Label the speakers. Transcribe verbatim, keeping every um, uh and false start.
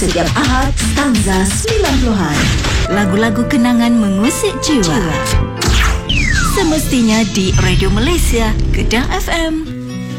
Speaker 1: Setiap Ahad, stanza sembilan puluhan. Lagu-lagu kenangan mengusik jiwa. Semestinya di Radio Malaysia, Kedah F M.